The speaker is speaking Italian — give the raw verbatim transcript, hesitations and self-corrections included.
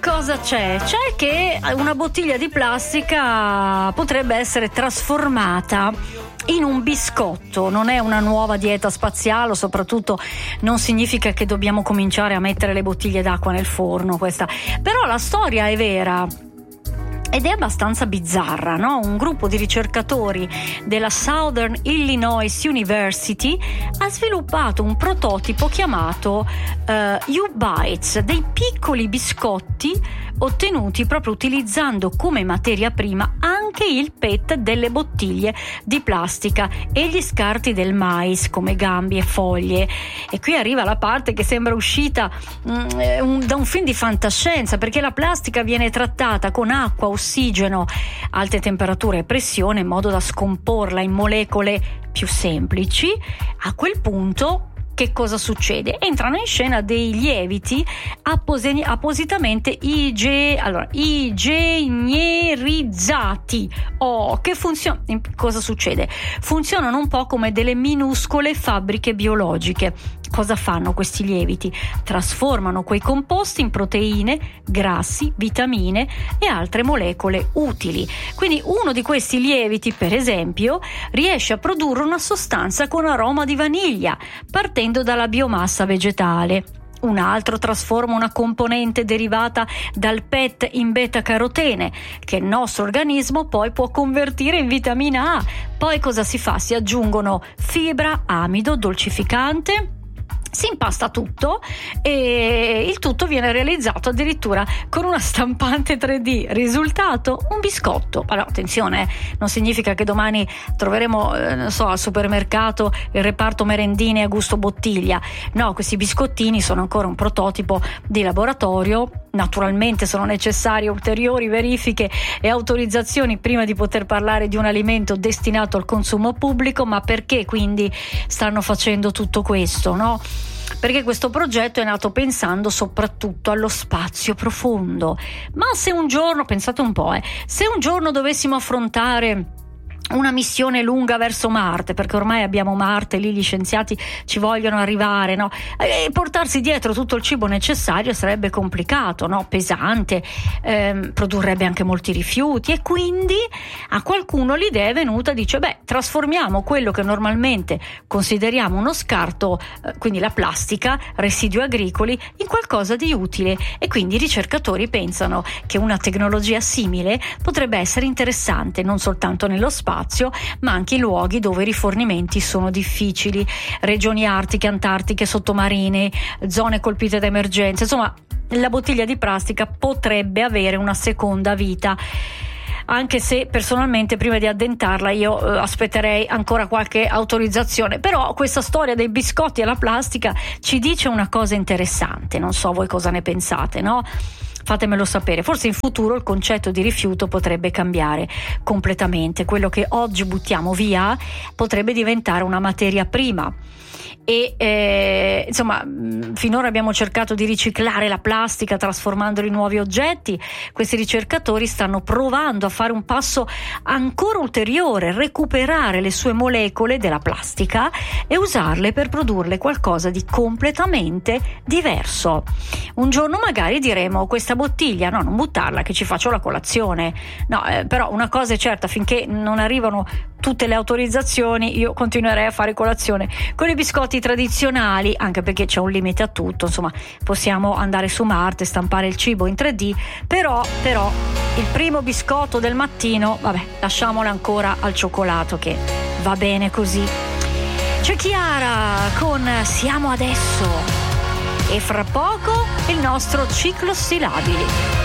cosa c'è? C'è che una bottiglia di plastica potrebbe essere trasformata in un biscotto. Non è una nuova dieta spaziale, soprattutto non significa che dobbiamo cominciare a mettere le bottiglie d'acqua nel forno, questa. Però la storia è vera. Ed è abbastanza bizzarra, no? Un gruppo di ricercatori della Southern Illinois University ha sviluppato un prototipo chiamato uh, U-Bites, dei piccoli biscotti ottenuti proprio utilizzando come materia prima anche il P E T delle bottiglie di plastica e gli scarti del mais come gambi e foglie. E qui arriva la parte che sembra uscita mm, un, da un film di fantascienza, perché la plastica viene trattata con acqua, ossigeno, alte temperature e pressione in modo da scomporla in molecole più semplici. A quel punto che cosa succede? Entrano in scena dei lieviti apposi- appositamente ige- allora, ingegnerizzati. Oh, che funziona? Cosa succede? Funzionano un po' come delle minuscole fabbriche biologiche. Cosa fanno questi lieviti? Trasformano quei composti in proteine, grassi, vitamine e altre molecole utili. Quindi uno di questi lieviti, per esempio, riesce a produrre una sostanza con aroma di vaniglia, partendo dalla biomassa vegetale. Un altro trasforma una componente derivata dal P E T in beta-carotene, che il nostro organismo poi può convertire in vitamina A. Poi cosa si fa? Si aggiungono fibra, amido, dolcificante. Si impasta tutto e il tutto viene realizzato addirittura con una stampante tre D. Risultato? Un biscotto. Allora, attenzione, non significa che domani troveremo, eh, non so, al supermercato il reparto merendine a gusto bottiglia. No, questi biscottini sono ancora un prototipo di laboratorio. Naturalmente sono necessarie ulteriori verifiche e autorizzazioni prima di poter parlare di un alimento destinato al consumo pubblico. Ma perché quindi stanno facendo tutto questo, no? Perché questo progetto è nato pensando soprattutto allo spazio profondo. Ma se un giorno, pensate un po', eh, se un giorno dovessimo affrontare una missione lunga verso Marte, perché ormai abbiamo Marte, lì gli scienziati ci vogliono arrivare, no? E portarsi dietro tutto il cibo necessario sarebbe complicato, no? Pesante, ehm, produrrebbe anche molti rifiuti, e quindi a qualcuno l'idea è venuta, dice beh, trasformiamo quello che normalmente consideriamo uno scarto, eh, quindi la plastica, residui agricoli, in qualcosa di utile. E quindi i ricercatori pensano che una tecnologia simile potrebbe essere interessante non soltanto nello spazio, ma anche in luoghi dove i rifornimenti sono difficili, regioni artiche, antartiche, sottomarine, zone colpite da emergenze. Insomma, la bottiglia di plastica potrebbe avere una seconda vita, anche se personalmente prima di addentarla io eh, aspetterei ancora qualche autorizzazione. Però questa storia dei biscotti alla plastica ci dice una cosa interessante, non so voi cosa ne pensate, no? Fatemelo sapere. Forse in futuro il concetto di rifiuto potrebbe cambiare completamente. Quello che oggi buttiamo via potrebbe diventare una materia prima. E eh, insomma, finora abbiamo cercato di riciclare la plastica trasformandola in nuovi oggetti. Questi ricercatori stanno provando a fare un passo ancora ulteriore, recuperare le sue molecole della plastica e usarle per produrle qualcosa di completamente diverso. Un giorno magari diremo: questa bottiglia no, non buttarla, che ci faccio la colazione. No, eh, però una cosa è certa, finché non arrivano tutte le autorizzazioni io continuerei a fare colazione con i biscotti tradizionali, anche perché c'è un limite a tutto. Insomma, possiamo andare su Marte, stampare il cibo in tre D, però però il primo biscotto del mattino, vabbè, lasciamolo ancora al cioccolato, che va bene così. C'è Chiara con Siamo Adesso e fra poco il nostro ciclo sillabili.